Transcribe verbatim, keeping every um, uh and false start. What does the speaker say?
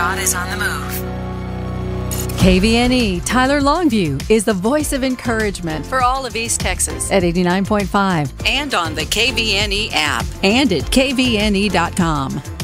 God is on the move. K V N E Tyler Longview is the voice of encouragement for all of East Texas at eighty-nine point five And on the K V N E app. and at K V N E dot com.